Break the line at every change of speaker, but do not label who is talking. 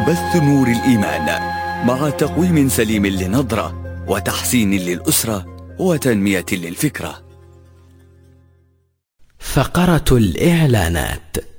بث نور الإيمان مع تقويم سليم للنظرة وتحسين للأسرة وتنمية للفكرة.
فقرة الإعلانات.